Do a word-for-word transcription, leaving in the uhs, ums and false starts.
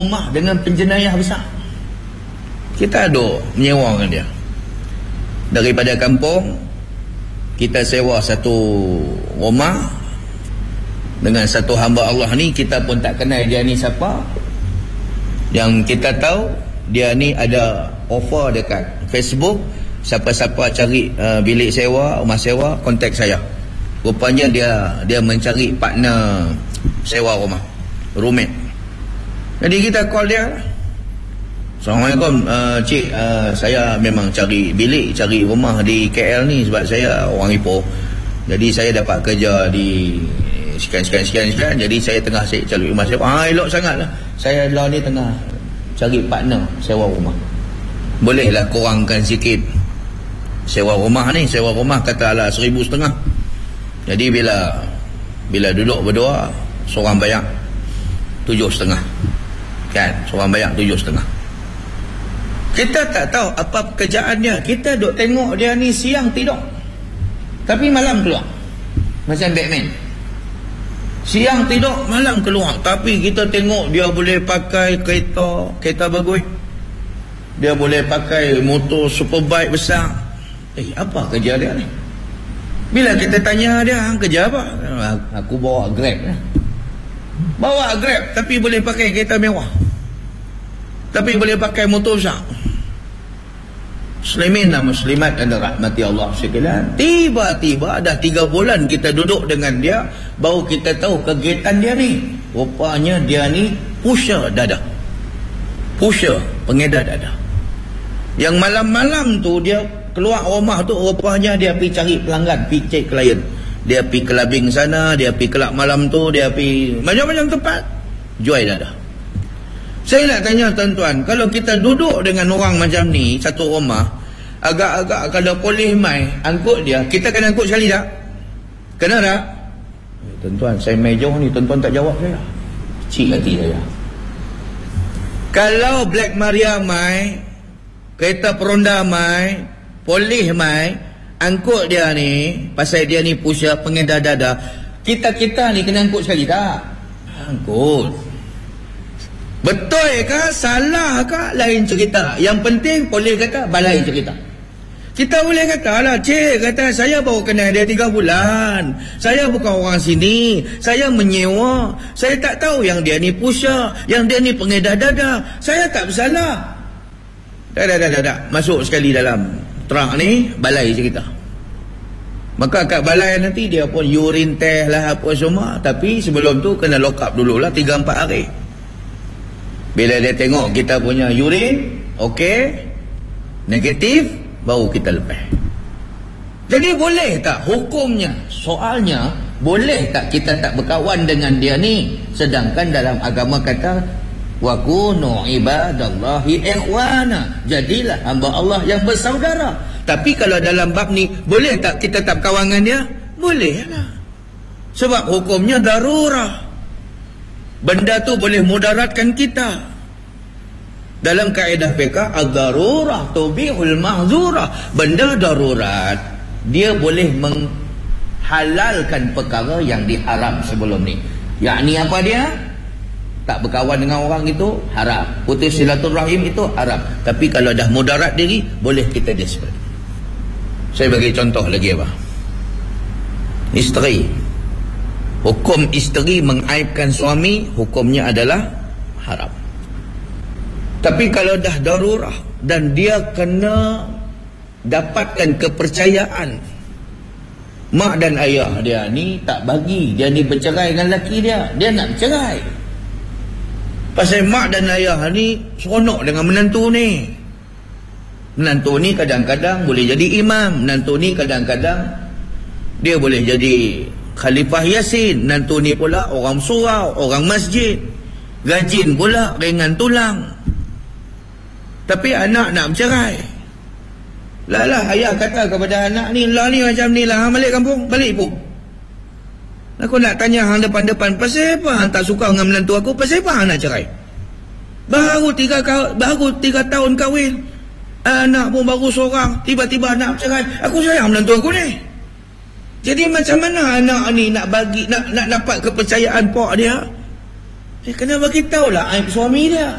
rumah dengan penjenayah besar. Kita duk menyewakan dia. Daripada kampung, kita sewa satu rumah dengan satu hamba Allah ni. Kita pun tak kenal dia ni siapa. Yang kita tahu, dia ni ada offer dekat Facebook, siapa-siapa cari uh, bilik sewa, rumah sewa, kontak saya. Rupanya dia dia mencari partner sewa rumah, roommate. Jadi kita call dia. Assalamualaikum, uh, cik, uh, saya memang cari bilik, cari rumah di K L ni sebab saya orang Ipoh. Jadi saya dapat kerja di sekian-sekian-sekian, jadi saya tengah cari rumah sewa. Ah, elok sangat lah. Saya lah ni tengah cari partner sewa rumah. Bolehlah kurangkan sikit sewa rumah ni. Sewa rumah katalah seribu setengah. Jadi bila bila duduk berdua, seorang bayar tujuh setengah, kan? Seorang bayar tujuh setengah. Kita tak tahu apa pekerjaannya. Kita duk tengok dia ni siang tidur, tapi malam keluar macam Batman. Siang tidur, malam keluar. Tapi kita tengok dia boleh pakai kereta kereta bagus, dia boleh pakai motor superbike besar. Eh, apa kerja dia ni? Bila kita tanya dia, kerja apa? Aku bawa Grab. Bawa Grab, tapi boleh pakai kereta mewah, tapi boleh pakai motor besar. Muslimin dan muslimat dan rahmati Allah sekalian, tiba-tiba dah tiga bulan kita duduk dengan dia, baru kita tahu kegiatan dia ni. Rupanya dia ni pusher dada, pusher, pengedar dada. Yang malam-malam tu dia keluar rumah tu, rupanya dia pergi cari pelanggan, pergi cek klien. Dia pergi kelabing sana, dia pergi kelab malam tu, dia pergi macam-macam tempat jual dada. Saya nak tanya tuan-tuan, kalau kita duduk dengan orang macam ni satu rumah, agak-agak kalau polis mai angkut dia, kita kena angkut sekali tak? Kena tak? Eh, tuan-tuan, saya mai jauh ni, tuan-tuan tak jawab saya. Kecil hati saya. Kalau Black Maria mai, kereta peronda mai, polis mai, angkut dia ni, pasal dia ni pusher, pengedar dada, kita-kita ni kena angkut sekali tak? Angkut. Betul ke? Salah ke? Lain cerita. Yang penting polis kata, balai cerita. Kita boleh kata lah, cik, kata saya baru kenal dia tiga bulan, saya bukan orang sini, saya menyewa, saya tak tahu yang dia ni pusher, yang dia ni pengedar dada, saya tak bersalah. Dah, dah, dah, dah, dah. Masuk sekali dalam truk ni, balai cerita. Maka kat balai nanti dia pun urine test lah apa semua, tapi sebelum tu kena lock up dululah tiga empat hari. Bila dia tengok kita punya urine okey, negatif, baru kita lepas. Jadi boleh tak hukumnya? Soalnya, boleh tak kita tak berkawan dengan dia ni? Sedangkan dalam agama kata wa kunu ibadallahi ikhwana, jadilah hamba Allah yang bersaudara. Tapi kalau dalam bab ni, boleh tak kita tak berkawan dengan dia? Boleh lah. Sebab hukumnya darurah. Benda tu boleh mudaratkan kita. Dalam kaedah fiqh, ad-darurah tubihul mahzurah. Benda darurat, dia boleh menghalalkan perkara yang diharam sebelum ni. Yakni apa dia? Tak berkawan dengan orang itu haram, putus silaturahim itu haram. Tapi kalau dah mudarat diri, boleh kita desperate. Saya bagi contoh lagi apa? Isteri. Hukum isteri mengaibkan suami, hukumnya adalah haram. Tapi kalau dah darurah dan dia kena dapatkan kepercayaan, mak dan ayah dia ni tak bagi dia ni bercerai dengan lelaki dia, dia nak bercerai. Pasal mak dan ayah ni seronok dengan menantu ni. Menantu ni kadang-kadang boleh jadi imam, menantu ni kadang-kadang dia boleh jadi Khalifah Yasin, menantu ni pula orang surau, orang masjid, rajin pula, ringan tulang. Tapi anak nak bercerai. Lah lah, ayah kata kepada anak ni, lah ni macam ni lah, balik kampung, balik ibu. Aku nak tanya hang depan-depan, pasal apa hang tak suka dengan menantu aku? Pasal apa hang nak cerai? Baru tiga, baru tiga tahun kahwin, anak pun baru seorang, tiba-tiba nak bercerai. Aku sayang menantu aku ni. Jadi macam mana anak ni nak bagi, nak nak dapat kepercayaan pak dia? Dia kena bagi tahu lah aib suami dia.